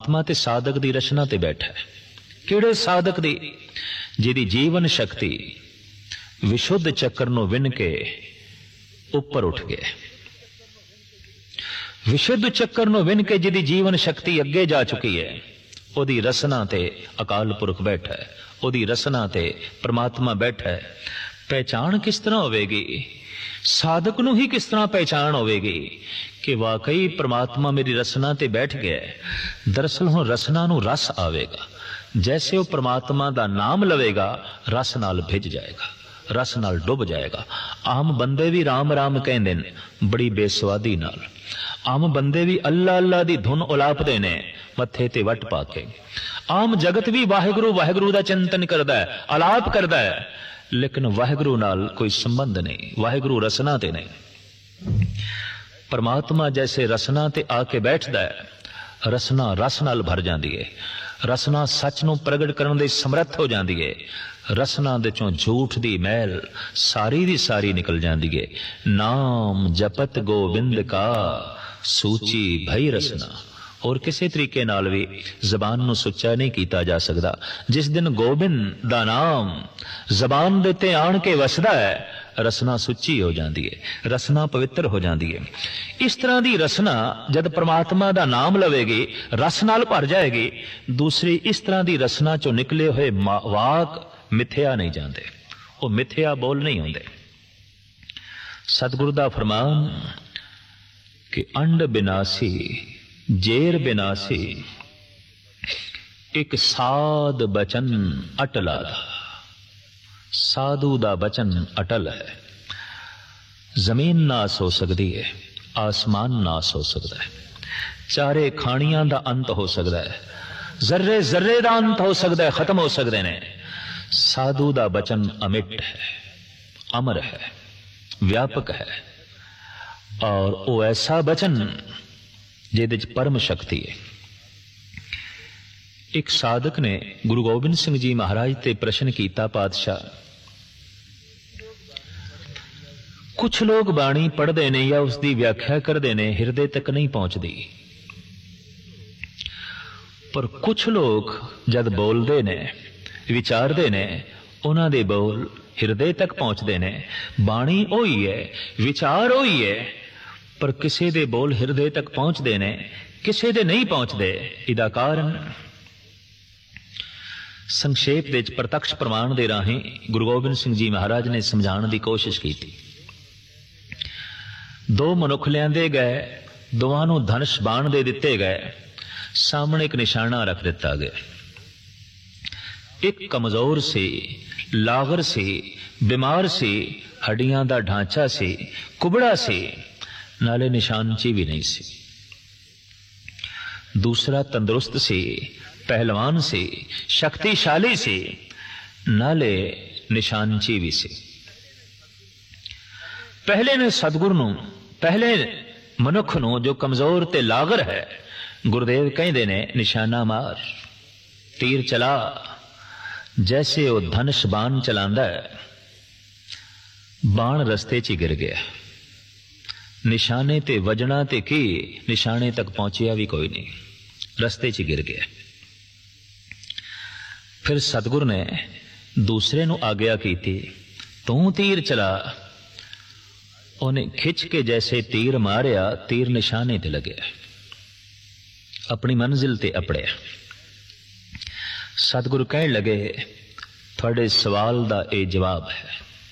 परमात्मा ते साधक दी रचना ते बैठा है। किहड़े साधक दी? जिहदी जीवन शक्ति विशुद्ध चक्कर नूं विन के उपर उठ गया। विशुद्ध चक्कर नूं विन के जिहदी जीवन शक्ति अगे जा चुकी है, उहदी रसना ते अकाल पुरख बैठा है, उहदी रसना ते परमात्मा बैठा है। पहचान किस तरह होवेगी? साधक नूं ही किस तरह पहचान होवेगी कि वाकई परमात्मा मेरी रसना ते बैठ गया है। दरअसल हुण रसना नूं रस आवेगा। जैसे वो परमात्मा दा नाम लवेगा, रस नाल भिज जाएगा, रस नाल डुब जाएगा। आम बंदे भी राम राम कहंदे ने बड़ी बेसवादी नाल। आम बंदे भी अल्लाह अल्लाह दी धुन उलापदे ने मत्थे ते वट पा के। आम जगत भी वाहिगुरू वाहिगुरू दा चिंतन करदा है, अलाप करदा है, लेकिन वाहिगुरू नाल कोई संबंध नहीं, वाहिगुरू रसना ते नहीं। परमात्मा जैसे रसना ते आके बैठदा है, रसना रस नाल भर जाती है, रसना सच नूं प्रगट करन दे समर्थ हो जाती है। रसना दे चों झूठ दी मैल सारी दी सारी निकल जाती है। नाम जपत गोविंद का सूची भई रसना। और किसी तरीके नाल भी जबान नूं सुच्चा नहीं किया जा सकता। जिस दिन गोबिंद दा नाम जबान दे ते आण के वसदा है, रसना सुच्ची हो जाती है, रसना पवित्र हो जाती है। इस तरह की रसना जब परमात्मा दा नाम लवेगी, रस नाल भर जाएगी। दूसरी इस तरह की रसना चो निकले हुए वाक मिथ्या नहीं जाते, वो मिथ्या बोल नहीं होंदे। सतगुरु दा फरमान कि अंड बिनासी जेर बिनासी, एक साध बचन अटला। साधु दा बचन अटल है। जमीन नाश हो सकती है, आसमान नाश हो सकता है, चारे खानियां दा अंत हो सकता है, जर्रे जर्रे दा अंत हो सकता है, खत्म हो सकते हैं। साधु दा बचन अमिट है, अमर है, व्यापक है, और वो ऐसा बचन जिहदे च परम शक्ति है। एक साधक ने गुरु गोबिंद सिंह जी महाराज ते प्रश्न किया, पातशाह कुछ लोग बाणी पढ़ते ने या उसकी व्याख्या करते ने, हिरदे तक नहीं पहुंचती, पर कुछ लोग जद बोलते ने विचारते ने, उन्हां दे बोल हिरदे तक पहुंचते ने। बाणी ओही है, विचार ओही है, पर किसी दे बोल हिरदे तक पहुंचते ने, किसी दे नहीं पहुंचते। इहदा कारण संक्षेप विच प्रत्यक्ष प्रमाण दे राहीं गुरु गोबिंद सिंह जी महाराज ने समझाने की कोशिश की थी। दो मनुख लियांदे गए, दोवां नूं धनुष बाण दे दिते गए, सामने एक निशाना रख दिता गया। एक कमजोर सी, लागर सी, बीमार सी, हड्डियां दा ढांचा सी, कुबड़ा सी, नाले निशानची भी नहीं सी। दूसरा तंदुरुस्त सी, पहलवान सी, शक्तिशाली सी, नाले निशानची भी सी। पहले ने सतगुरु नूं, पहले मनुख नूं जो कमजोर ते लागर है, गुरुदेव कहंदे ने निशाना मार, तीर चला। जैसे वो धनुष बाण चलांदा है, बाण रस्ते च गिर गया। निशाने ते वजना ते की, निशाने तक पहुंचिया भी कोई नहीं, रस्ते च गिर गया। फिर सतगुरु ने दूसरे नूं आग्या की थी, तू तीर चला। उन्हें खिंच के जैसे तीर मारिया, तीर निशाने ते लगे, अपनी मंजिल ते अपड़िया। सतगुरु कहने लगे, थोड़े सवाल दा ए जवाब है।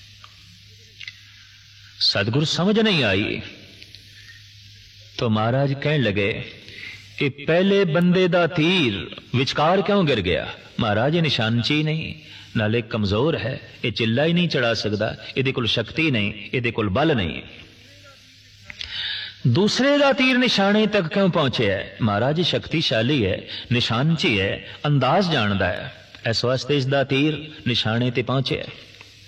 सतगुरु समझ नहीं आई तो महाराज कहने लगे, कि पहले बंदे दा तीर विचकार क्यों गिर गया? महाराज ये निशानची नहीं, नाले कमजोर है, ये चिल्ला ही नहीं चढ़ा सकता, इहदे कोल शक्ति नहीं, इहदे कोल बल नहीं। दूसरे दा तीर निशाने तक क्यों पहुंचे है? महाराज शक्तिशाली है, निशानची है, अंदाज जानदा है, इस वास्ते इसदा तीर निशाने ते पहुंचे है।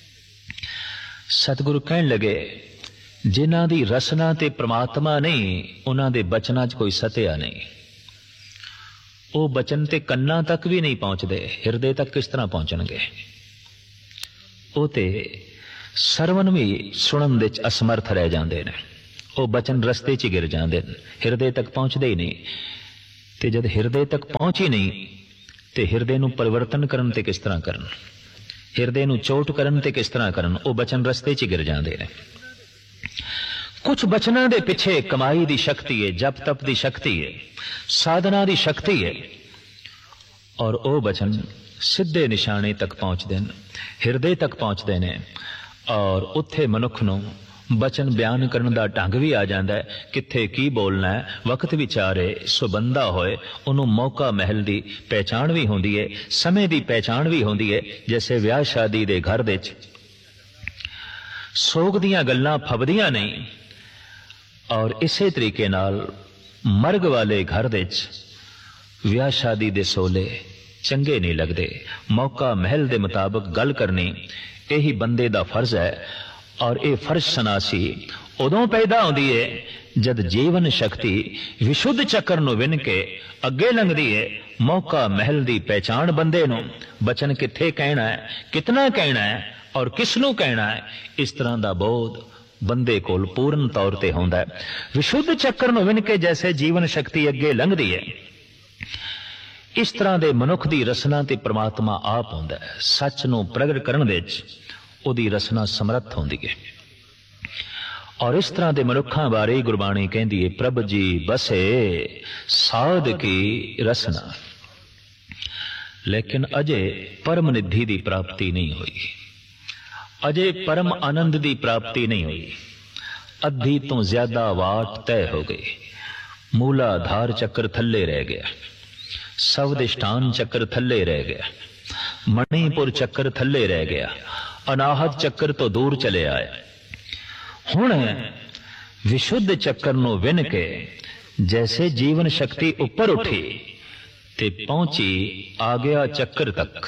सतगुरु कहने लगे, जिन्हां दी रसना ते परमात्मा नहीं, उन्हां दे बचनां च कोई सत्या नहीं। वो बचन ते कन्ना तक भी नहीं पहुंचते, हिरदे तक किस तरह पहुंचणगे? वो ते सरवण भी सुणन दे असमर्थ रह जाते हैं। वो बचन रस्ते च गिर जाते हैं, हिरदे तक पहुंचते ही नहीं। ਤੇ ਜਦ ਹਿਰਦੇ ਤੱਕ ਪਹੁੰਚ ਹੀ ਨਹੀਂ ਤੇ ਹਿਰਦੇ ਨੂੰ ਪਰਿਵਰਤਨ ਕਰਨ ਤੇ ਕਿਸ ਤਰ੍ਹਾਂ ਕਰਨ, ਹਿਰਦੇ ਨੂੰ ਚੋਟ ਕਰਨ ਤੇ ਕਿਸ ਤਰ੍ਹਾਂ ਕਰਨ। ਉਹ ਬਚਨ ਰਸਤੇ 'ਚ ਗਿਰ ਜਾਂਦੇ ਨੇ। ਕੁਝ ਬਚਨਾਂ ਦੇ ਪਿੱਛੇ ਕਮਾਈ ਦੀ ਸ਼ਕਤੀ ਹੈ, ਜਪ ਤਪ ਦੀ ਸ਼ਕਤੀ ਹੈ, ਸਾਧਨਾ ਦੀ ਸ਼ਕਤੀ ਹੈ, ਔਰ ਉਹ ਬਚਨ ਸਿੱਧੇ ਨਿਸ਼ਾਨੇ ਤੱਕ ਪਹੁੰਚਦੇ ਨੇ, ਹਿਰਦੇ ਤੱਕ ਪਹੁੰਚਦੇ ਨੇ, ਔਰ ਉੱਥੇ ਮਨੁੱਖ ਨੂੰ ਬਚਨ ਬਿਆਨ ਕਰਨ ਦਾ ਢੰਗ ਵੀ ਆ ਜਾਂਦਾ ਹੈ, ਕਿੱਥੇ ਕੀ ਬੋਲਣਾ ਹੈ, ਵਕਤ ਵਿਚਾਰੇ ਸੁਬੰਦਾ ਹੋਏ, ਉਹਨੂੰ ਮੌਕਾ ਮਹਿਲ ਦੀ ਪਹਿਚਾਣ ਵੀ ਹੁੰਦੀ ਹੈ, ਸਮੇਂ ਦੀ ਪਹਿਚਾਣ ਵੀ ਹੁੰਦੀ ਹੈ। ਜੈਸੇ ਵਿਆਹ ਸ਼ਾਦੀ ਦੇ ਘਰ ਦੇ ਵਿੱਚ ਸੋਗ ਦੀਆਂ ਗੱਲਾਂ ਫਬਦੀਆਂ ਨਹੀਂ, ਔਰ ਇਸੇ ਤਰੀਕੇ ਨਾਲ ਮਰਗ ਵਾਲੇ ਘਰ ਦੇ ਵਿੱਚ ਵਿਆਹ ਸ਼ਾਦੀ ਦੇ ਸੋਲੇ ਚੰਗੇ ਨਹੀਂ ਲੱਗਦੇ। ਮੌਕਾ ਮਹਿਲ ਦੇ ਮੁਤਾਬਕ ਗੱਲ ਕਰਨੀ ਇਹੀ ਬੰਦੇ ਦਾ ਫਰਜ਼ ਹੈ, ਔਰ ਇਹ ਫਰਜ਼ ਸਨਾਸੀ ਉਦੋਂ ਪੈਦਾ ਹੁੰਦੀ ਹੈ ਜਦ ਜੀਵਨ ਸ਼ਕਤੀ ਵਿਸ਼ੁੱਧ ਚੱਕਰ ਨੂੰ ਵਿੰਨ ਕੇ ਅੱਗੇ ਲੰਘਦੀ ਹੈ। ਮੌਕਾ ਮਹਿਲ ਦੀ ਪਹਿਚਾਣ ਬੰਦੇ ਨੂੰ, ਬਚਨ ਕਿੱਥੇ ਕਹਿਣਾ ਹੈ, ਕਿਤਨਾ ਕਹਿਣਾ ਹੈ, ਔਰ ਕਿਸ ਨੂੰ ਕਹਿਣਾ ਹੈ, ਇਸ ਤਰ੍ਹਾਂ ਦਾ ਬੋਧ ਬੰਦੇ ਕੋਲ ਪੂਰਨ ਤੌਰ ਤੇ ਹੁੰਦਾ ਹੈ। ਵਿਸ਼ੁੱਧ ਚੱਕਰ ਨੂੰ ਵਿੰਨ ਕੇ ਜੈਸੇ ਜੀਵਨ ਸ਼ਕਤੀ ਅੱਗੇ ਲੰਘਦੀ ਹੈ, ਇਸ ਤਰ੍ਹਾਂ ਦੇ ਮਨੁੱਖ ਦੀ ਰਸਨਾ ਤੇ ਪ੍ਰਮਾਤਮਾ ਆਪ ਹੁੰਦਾ ਹੈ। ਸੱਚ ਨੂੰ ਪ੍ਰਗਟ ਕਰਨ ਦੇ ਵਿੱਚ ਉਹਦੀ ਰਸਨਾ ਸਮਰੱਥ ਹੁੰਦੀ ਹੈ। ਔਰ ਇਸ ਤਰ੍ਹਾਂ ਦੇ ਮਨੁੱਖਾਂ ਬਾਰੇ ਗੁਰਬਾਣੀ ਕਹਿੰਦੀ ਹੈ, ਪ੍ਰਭ ਜੀ ਬਸੇ ਸਾਧ ਕੀ ਰਸਨਾ। ਲੇਕਿਨ ਅਜੇ ਪਰਮ ਨਿਧੀ ਦੀ ਪ੍ਰਾਪਤੀ ਨਹੀਂ ਹੋਈ, ਅਜੇ ਪਰਮ ਆਨੰਦ ਦੀ ਪ੍ਰਾਪਤੀ ਨਹੀਂ ਹੋਈ। ਅੱਧੀ ਤੋਂ ਜ਼ਿਆਦਾ ਵਾਟ ਤੈਅ ਹੋ ਗਈ। ਮੂਲਾਧਾਰ ਚੱਕਰ ਥੱਲੇ ਰਹਿ ਗਿਆ, ਸਵਦਿਸ਼ਟਾਨ ਚੱਕਰ ਥੱਲੇ ਰਹਿ ਗਿਆ, ਮਣੀਪੁਰ ਚੱਕਰ ਥੱਲੇ ਰਹਿ ਗਿਆ, ਅਨਾਹਤ ਚੱਕਰ ਤੋਂ ਦੂਰ ਚਲੇ ਆਏ। ਹੁਣ ਵਿਸ਼ੁੱਧ ਚੱਕਰ ਨੂੰ ਵਿੰਨ ਕੇ ਜੈਸੇ ਜੀਵਨ ਸ਼ਕਤੀ ਉੱਪਰ ਉੱਠੀ ਤੇ ਪਹੁੰਚੀ ਆ ਗਿਆ ਚੱਕਰ ਤੱਕ,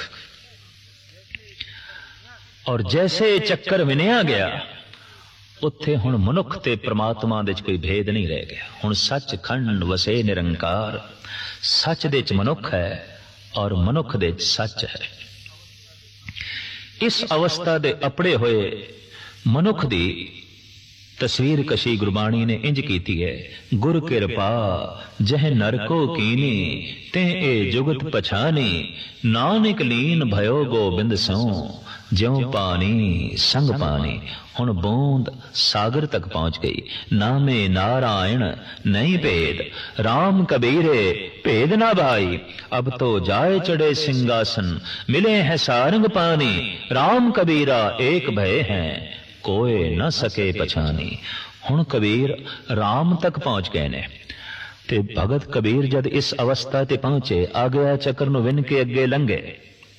ਔਰ ਜੈਸੇ ਚੱਕਰ ਵਿਨਿਆ ਗਿਆ ਉੱਥੇ ਹੁਣ ਮਨੁੱਖ ਤੇ ਪ੍ਰਮਾਤਮਾ ਦੇ ਚ ਕੋਈ ਭੇਦ ਨਹੀਂ ਰਹਿ ਗਿਆ। ਹੁਣ ਸੱਚਖੰਡ ਵਸੇ ਨਿਰੰਕਾਰ, ਸੱਚ ਦੇ ਚ ਮਨੁੱਖ ਹੈ ਔਰ ਮਨੁੱਖ ਦੇ ਚ ਸੱਚ ਹੈ। ਇਸ ਅਵਸਥਾ ਦੇ ਅਪੜੇ ਹੋਏ ਮਨੁੱਖ ਦੀ ਤਸਵੀਰ ਕਸ਼ੀ ਗੁਰਬਾਣੀ ਨੇ ਇੰਜ ਕੀਤੀ ਹੈ, ਗੁਰ ਕਿਰਪਾ ਜਹ ਨਰਕੋ ਕੀਨੀ ਤੇ ਇਹ ਜੁਗਤ ਪਛਾਨੀ, ਨਾਨਕ ਲੀਨ ਭਇਓ ਗੋਬਿੰਦ ਸੋ ਜਿਉ ਪਾਣੀ ਸੰਗ ਪਾਣੀ। ਹੁਣ ਬੂੰਦ ਸਾਗਰ ਤੱਕ ਪਹੁੰਚ ਗਈ। ਨਾਮੇ ਨਾਰਾਇਣ ਨਹੀਂ ਭੇਦ, ਰਾਮ ਕਬੀਰੇ ਭੇਦ ਨਾ ਭਾਈ, ਅਬ ਤੋ ਜਾਏ ਚੜੇ ਸਿੰਘਾਸਨ, ਮਿਲੇ ਹੈ ਸਾਰੰਗ ਪਾਣੀ, ਰਾਮ ਕਬੀਰਾ ਏਕ ਭਏ ਹੈ ਕੋਏ ਨਾ ਸਕੇ ਪਛਾਨੀ। ਹੁਣ ਕਬੀਰ ਰਾਮ ਤੱਕ ਪਹੁੰਚ ਗਏ ਨੇ ਤੇ ਭਗਤ ਕਬੀਰ ਜਦ ਇਸ ਅਵਸਥਾ ਤੇ ਪਹੁੰਚੇ, ਆ ਗਿਆ ਚੱਕਰ ਨੂੰ ਵਿੰਨ ਕੇ ਅੱਗੇ ਲੰਘੇ।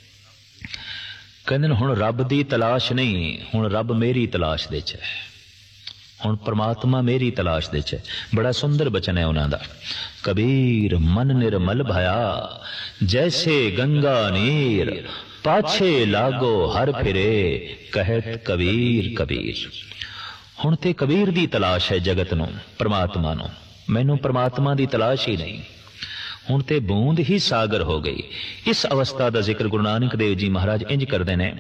ਕਹਿੰਦੇ ਹੁਣ ਰੱਬ ਦੀ ਤਲਾਸ਼ ਨਹੀਂ, ਹੁਣ ਰੱਬ ਮੇਰੀ ਤਲਾਸ਼ ਦੇ ਚ ਹੈ, ਹੁਣ ਪ੍ਰਮਾਤਮਾ ਮੇਰੀ ਤਲਾਸ਼ ਦੇ ਚ ਹੈ। ਬੜਾ ਸੁੰਦਰ ਬਚਨ ਹੈ ਉਹਨਾਂ ਦਾ, ਕਬੀਰ ਮਨ ਨਿਰਮਲ ਭਇਆ ਜੈਸੇ ਗੰਗਾ ਨੀਰ, ਪਾਛੇ ਲਾਗੋ ਹਰ ਫਿਰੇ ਕਹਿਤ ਕਬੀਰ ਕਬੀਰ। ਹੁਣ ਤੇ ਕਬੀਰ ਦੀ ਤਲਾਸ਼ ਹੈ ਜਗਤ ਨੂੰ, ਪ੍ਰਮਾਤਮਾ ਨੂੰ। ਮੈਨੂੰ ਪ੍ਰਮਾਤਮਾ ਦੀ ਤਲਾਸ਼ ਹੀ ਨਹੀਂ, ਹੁਣ ਤੇ ਬੂੰਦ ਹੀ ਸਾਗਰ ਹੋ ਗਈ। ਇਸ ਅਵਸਥਾ ਦਾ ਜ਼ਿਕਰ ਗੁਰੂ ਨਾਨਕ ਦੇਵ ਜੀ ਮਹਾਰਾਜ ਇੰਜ ਕਰਦੇ ਨੇ,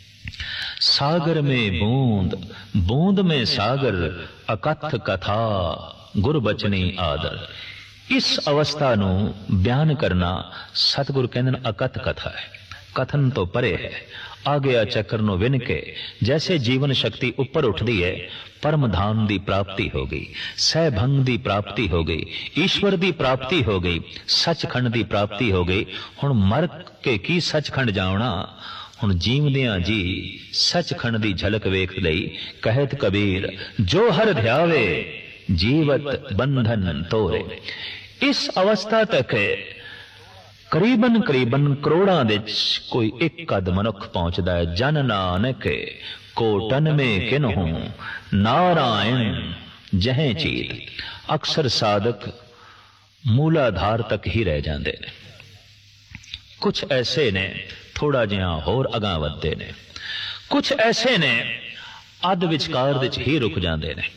ਸਾਗਰ में बूंद बूंद में सागर अकथ कथा गुर बचनी आदर। इस अवस्था ਨੂੰ ਬਿਆਨ ਕਰਨਾ ਸਤਿਗੁਰ ਕਹਿੰਦੇ ਨੇ ਅਕਥ ਕਥਾ ਹੈ, ਕਥਨ ਤੋਂ ਪਰੇ ਹੈ। ਆ ਗਿਆ ਚੱਕਰ ਨੂੰ ਵਿੰਨ ਕੇ ਜੈਸੇ ਜੀਵਨ ਸ਼ਕਤੀ ਉੱਪਰ ਉੱਠਦੀ ਹੈ, परम धाम की प्राप्ति हो गई, सहभंग की प्राप्ति हो गई, ईश्वर की प्राप्ति हो गई, सचखंड की प्राप्ति हो गई। हुण मर के की सचखंड जावना, हुण जीवदियां जी सचखंड की झलक वेख लई। कहत कबीर जो हर ध्यावे जीवत बंधन तोरे। इस अवस्था तक करीबन करीबन करोड़ां दे कोई एक कद मनुख पहुंचदा है। जन नानक कोटन में किन्हू नारायण जहें चीत। अक्सर साधक मूलाधार तक ही रह जाते ने, कुछ ऐसे ने थोड़ा जिहा होर अगां वधदे ने, कुछ ऐसे ने अध विचकार विच ही रुक जाते ने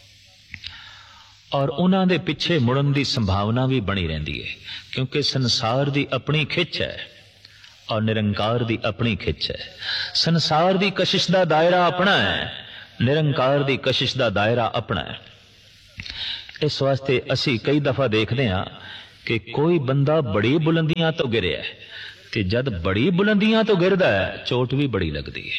और उन्हां दे पिछे मुड़न की संभावना भी बनी रहिंदी है, क्योंकि संसार की अपनी खिच है और निरंकार की अपनी खिच है। संसार की कशिश का दायरा अपना है, निरंकार की कशिश का दायरा अपना है। इस वास्ते असी कई दफा देखते हाँ कि कोई बंदा बड़ी बुलंदियां तो गिरिया ते जद बड़ी बुलंदियां तो गिरदा है चोट भी बड़ी लगती है,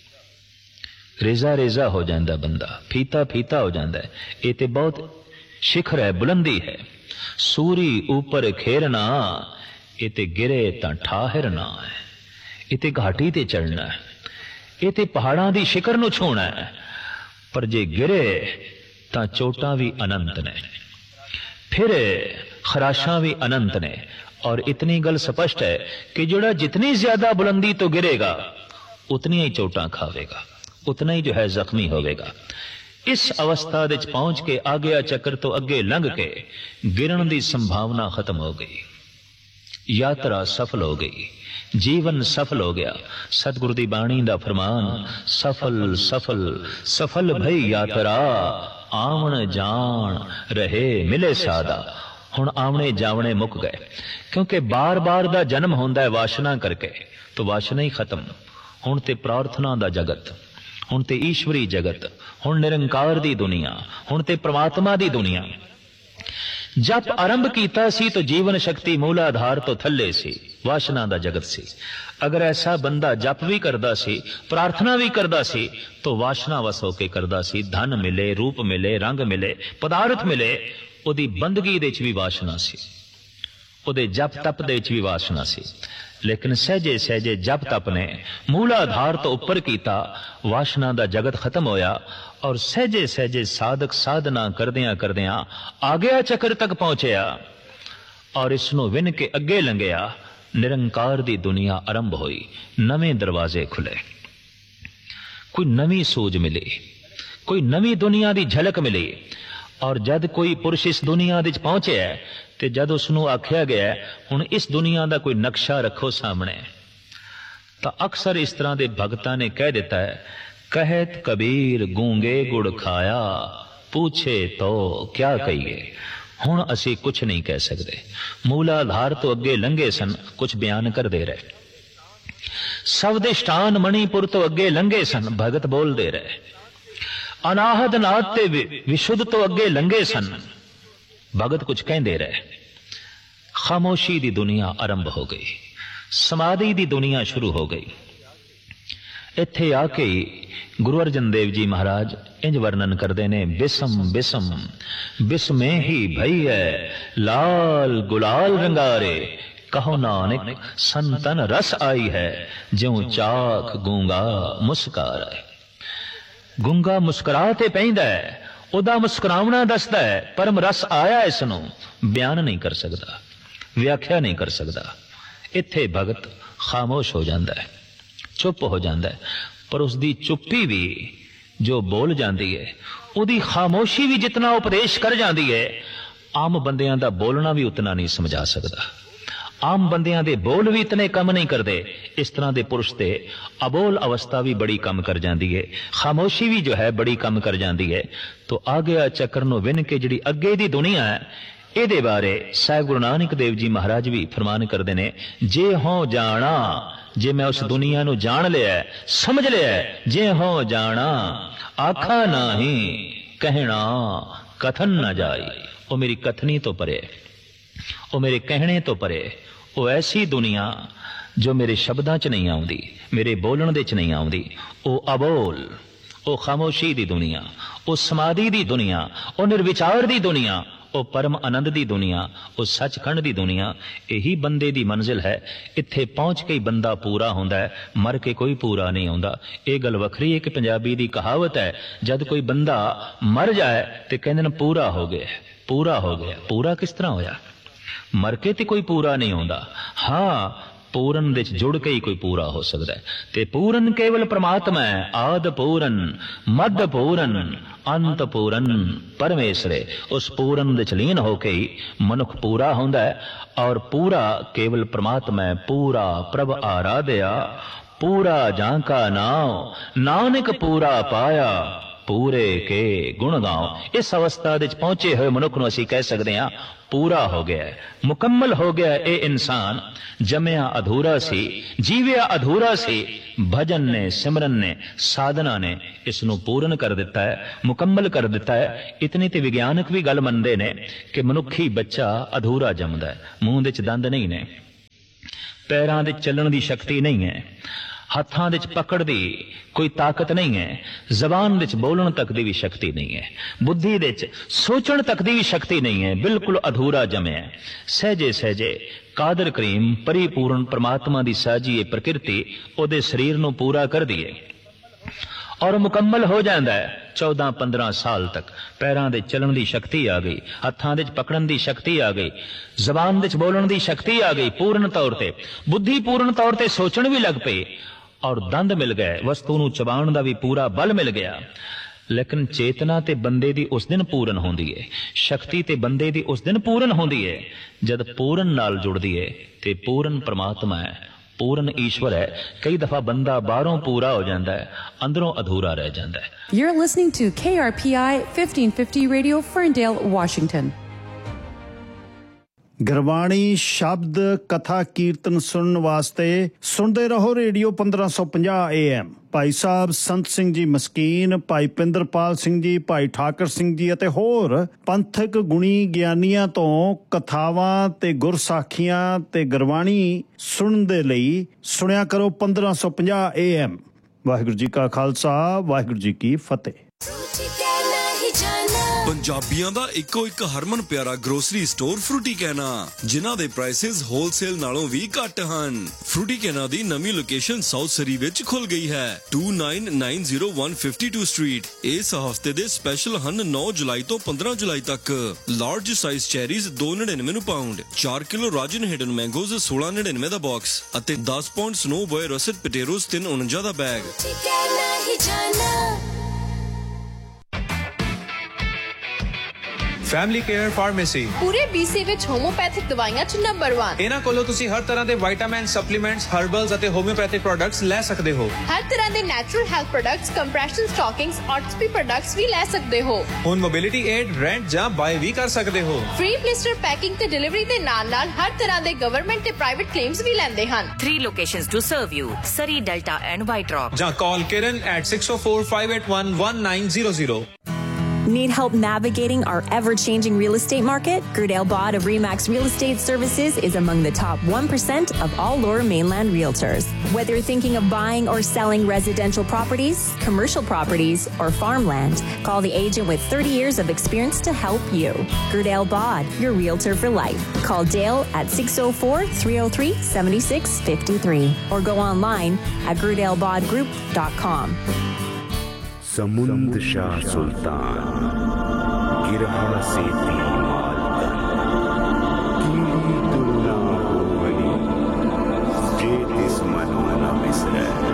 रेजा रेजा हो जाता बंदा, फीता फीता हो जाता है। ये तो बहुत शिखर है, बुलंदी है। सूरी ऊपर खेरना, ये ते गिरे तां ठाहिरना है। ये ते घाटी ते चढ़ना है, ये ते पहाड़ां दी शिखर नूं छूना है। पर जे गिरे तां चोटां भी अनंत ने, फिर खराशां भी अनंत ने। और इतनी गल स्पष्ट है कि जोड़ा जितनी ज्यादा बुलंदी तो गिरेगा उतनी ही चोटां खावेगा, उतना ही जो है जख्मी होवेगा। इस अवस्था विच पहुंच के आ गया चक्कर तो अगे लंघ के गिरन की संभावना खत्म हो गई, यात्रा सफल हो गई, जीवन सफल हो गया। सतगुरु दी बाणी दा फरमान, सफल सफल सफल भई यात्रा, आवन जान रहे मिले सादा। हुण आवणे जावणे मुक गए, क्योंकि बार बार दा जन्म होंदा है वासना करके, तो वासना ही खत्म। हुण ते प्रार्थना दा जगत, हुण ते ईश्वरी जगत, हुण निरंकार दी दुनिया, हुण ते परमात्मा दी दुनिया। जप आरंभ कीता सी तो जीवन शक्ति मूलाधार तो थल्ले सी, वासना दा जगत सी। अगर ऐसा बंदा जप भी करदा सी, प्रार्थना भी करदा सी, तो वासना वस होके करदा सी। धन मिले, रूप मिले, रंग मिले, पदार्थ मिले, ओदी बंदगी दे विच भी वासना सी, ओदे जप तप दे विच भी वासना सी। लेकिन सहजे सहजे जप तप ने मूलाधार तो उपर कीता, वासना दा जगत खत्म होया। और सहजे सहजे साधक साधना करदियां करदियां आ गया चक्कर तक पहुंचया और इसनों विन के अगे लंघिया। निरंकार दी दुनिया आरंभ हुई, नवे दरवाजे खुले, कोई नवी सूझ मिली, कोई नवी दुनिया दी झलक मिली। और जद कोई पुरुष इस दुनिया दे पहुंचे ते जद उसनों आख्या गया हुण इस दुनिया दा कोई नक्शा रखो सामने, तो अक्सर इस तरह के भगतां ने कह दिता है, कहत कबीर गूंगे गुड़ खाया, पूछे तो क्या कहिए। हुण असी कुछ नहीं कह सकते, मूलाधार तो अगे लंघे सन, कुछ बयान कर दे रहे। सवदिष्टान मणिपुर तो अगे लंघे सन, भगत बोल दे रहे। अनाहद नाथ ते विशुद्ध तो अगे लंघे सन, भगत कुछ कह दे रहे। खामोशी दी दुनिया आरंभ हो गई, समाधि दी दुनिया शुरू हो गई। इत्थे आके गुरु अर्जन देव जी महाराज इंज वर्णन करते ने, बिसम बिसम बिस्मे ही भई है, लाल गुलाल रंगारे, कहो नानक संतन रस आई है, ज्यों चाक गूंगा मुस्कार है। गूंगा मुस्कुरा ते पैंदा है, ओदा मुस्कुरावना दसदा है, परम रस आया इसनों बयान नहीं कर सकता, व्याख्या नहीं कर सकता। इत्थे भगत खामोश हो जाता है, चुप हो जाता है। पर उसकी चुप्पी भी जो बोल जाती है, उदी खामोशी भी जितना उपदेश कर जाती है, आम बंदियां दा बोलना भी उतना नहीं समझा सकता। आम बंदियां दे बोल भी इतने कम नहीं करते, इस तरह के पुरुष ते अबोल अवस्था भी बड़ी कम कर जाती है, खामोशी भी जो है बड़ी कम कर जाती है। तो आ गया चक्कर नूं विन के जिहड़ी अगे दी दुनिया है, इहदे बारे साहिब गुरु नानक देव जी महाराज भी फरमान करते हैं, जे हो जाना, जे मैं उस दुनिया नूं जान लिया, समझ लिया, जे हो जाना, आखा नाही कहना कथन न जाई। वो मेरी कथनी तो परे, वो मेरे कहने तो परे, वो ऐसी दुनिया जो मेरे शब्दां च नहीं आउंदी, मेरे बोलण दे च नहीं आउंदी। वो अबोल, वो खामोशी दी दुनिया, वो समाधि दी दुनिया, वो निर्विचार दी दुनिया, वो परम आनंद दी दुनिया, वो सचखंड दी दुनिया। यही बंदे दी मंजिल है। इत्थे पहुंच के ही बंदा पूरा होंदा है, मर के कोई पूरा नहीं होंदा। ये गल वखरी है कि पंजाबी दी कहावत है, जद कोई बंदा मर जाए तो कहंदे ने पूरा हो गया, पूरा हो गया। पूरा किस तरह होया? मर के तो कोई पूरा नहीं होंदा। हाँ, पूरन दे जुड़ के ही कोई पूरा हो सकता है। ते पूरन केवल परमात्मा है, आद पूरन, मद पूरन, अंत पूरन परमेश्वरे। उस पूरन दे लीन होके ही मनुख पूरा होंदा है। और पूरा केवल परमात्मा है। पूरा प्रभ आराध्या, पूरा जांका नाव, नानक पूरा पाया, पूरे के गुण गाओ। इस अवस्था दे पहुंचे हुए मनुख नूं असीं कह सकदे हां पूरा हो गया है, मुकम्मल हो गया ये इंसान। जमया अधूरा सी, जीविया अधूरा सी, भजन ने, सिमरन ने, साधना ने इसनूं पूर्ण कर दिता है, मुकम्मल कर दिता है। इतनी ते विज्ञानक भी गल मनदे ने कि मनुखी बच्चा अधूरा जमदा है। मूंह दे च दंद नहीं ने, पैरां दे चलण दी शक्ति नहीं है, हत्थां दे पकड़ दी कोई ताकत नहीं है, जबान दे बोलण तक दी भी शक्ति नहीं है, बुद्धि दे सोचण तक दी भी शक्ति नहीं है, बिल्कुल अधूरा जमे है। सहजे सहजे कादर करीम परिपूर्ण परमात्मा दी साजी प्रकृति ओदे शरीर नूं पूरा कर दिए और मुकम्मल हो जाता है। 14-15 साल तक पैरां दे चलण दी शक्ति आ गई, हत्थां दे पकड़न दी शक्ति आ गई, जबान दे बोलण दी शक्ति आ गई पूर्ण तौर ते, बुद्धि पूर्ण तौर ते सोचण भी लग पई और दंद मिल गए, वस्तु नूं चबाण दा भी पूरा बल मिल गया। लेकिन चेतना ते बंदे दी उस दिन पूर्ण होंदी है, शक्ति ते बंदे दी उस दिन पूर्ण होंदी है जद पूर्ण नाल जुड़दी है ते पूर्ण परमात्मा है, पूर्ण ईश्वर है। कई दफा बंदा बाहरों पूरा हो जाता है, अंदरों अधूरा रह जाता है। You're listening to KRPI 1550 Radio, Ferndale, Washington. Gurbani ਸ਼ਬਦ ਕਥਾ ਕੀਰਤਨ ਸੁਣਨ ਵਾਸਤੇ ਸੁਣਦੇ ਰਹੋ ਰੇਡੀਓ 1550 AM। ਭਾਈ ਸਾਹਿਬ ਸੰਤ ਸਿੰਘ ਜੀ ਮਸਕੀਨ, ਭਾਈ ਪਿੰਦਰਪਾਲ ਸਿੰਘ ਜੀ, ਭਾਈ ਠਾਕਰ ਸਿੰਘ ਜੀ ਅਤੇ ਹੋਰ ਪੰਥਕ ਗੁਣੀ ਗਿਆਨੀਆਂ ਤੋਂ ਕਥਾਵਾਂ ਤੇ ਗੁਰਸਾਖੀਆਂ ਤੇ ਗੁਰਬਾਣੀ ਸੁਣਨ ਦੇ ਲਈ ਸੁਣਿਆ ਕਰੋ 1550 AM। ਵਾਹਿਗੁਰੂ ਜੀ ਕਾ ਖਾਲਸਾ, ਵਾਹਿਗੁਰੂ ਜੀ ਕੀ ਫਤਿਹ। ਪੰਜਾਬੀਆਂ ਦਾ ਇੱਕੋ ਇੱਕ ਹਰਮਨ ਪਿਆਰਾ ਗਰੋਸਰੀ ਸਟੋਰ ਫਰੂਟੀ ਕੈਨਾ, ਜਿਨ੍ਹਾਂ ਦੇ ਪ੍ਰਾਈਸਿਸ ਹੋਲਸੇਲ ਨਾਲੋਂ ਵੀ ਘੱਟ ਹਨ। ਫਰੂਟੀ ਕੈਨਾ ਦੀ ਨਵੀਂ ਲੋਕੇਸ਼ਨ ਸਾਊਥ ਸਰੀ ਵਿੱਚ ਖੁੱਲ ਗਈ ਹੈ, 2990 ਸਟਰੀਟ। ਇਸ ਹਫਤੇ ਦੇ ਸਪੈਸ਼ਲ ਹਨ 9 ਜੁਲਾਈ ਤੋਂ 15 ਜੁਲਾਈ ਤੱਕ। Large size cherries 2.99 pound, 4 kilo Rajan hidden ਮੈਂਗੋਜ਼ 16.99 the box ਅਤੇ 10 pound snow boy rust potatoes 3.49 ਦਾ ਬੈਗ। ਫੈਮਿਲੀ ਕੇਅਰ ਫਾਰਮੇਸੀ ਪੂਰੇ BC ਵਿੱਚ ਹੋਮੋਪੈਥਿਕ ਦਵਾਈਆਂ 'ਚ ਨੰਬਰ 1। ਇਹਨਾਂ ਕੋਲੋਂ ਤੁਸੀਂ ਹਰ ਤਰ੍ਹਾਂ ਦੇ ਵਿਟਾਮਿਨ, ਸਪਲੀਮੈਂਟਸ, ਹਰਬਲਸ ਅਤੇ ਹੋਮਿਓਪੈਥਿਕ ਪ੍ਰੋਡਕਟਸ ਲੈ ਸਕਦੇ ਹੋ। ਹਰ ਤਰ੍ਹਾਂ ਦੇ natural health products, compression ਸਟਾਕਿੰਗਸ, ਆਰਥੋਪੀ products ਵੀ ਲੈ ਸਕਦੇ ਹੋ। ਹੁਣ ਮੋਬਿਲਿਟੀ ਏਡ, ਰੈਂਟ ਜਾਂ ਬਾਏ ਵੀ ਕਰ ਸਕਦੇ ਹੋ। ਫ੍ਰੀ ਬਲਿਸਟਰ ਪੈਕਿੰਗ ਤੇ ਡਿਲੀਵਰੀ ਦੇ ਨਾਲ-ਨਾਲ ਹਰ ਤਰ੍ਹਾਂ ਦੇ ਗਵਰਨਮੈਂਟ ਤੇ ਪ੍ਰਾਈਵੇਟ ਕਲੇਮਸ ਵੀ ਲੈਂਦੇ ਹਨ। 3 locations to serve you: Surrey, Delta and White Rock. ਜਾਂ call Kiran at 604-581-1900. Need help navigating our ever-changing real estate market? Gerdale Bod of RE/MAX Real Estate Services is among the top 1% of all Lower Mainland realtors. Whether you're thinking of buying or selling residential properties, commercial properties, or farmland, call the agent with 30 years of experience to help you. Gerdale Bod, your realtor for life. Call Dale at 604-303-7653 or go online at gerdalebodgroup.com. समुंद शाह सुल्तान गिरहा से कीड़ी तुलना हो गली जे तिस मनोना मिसर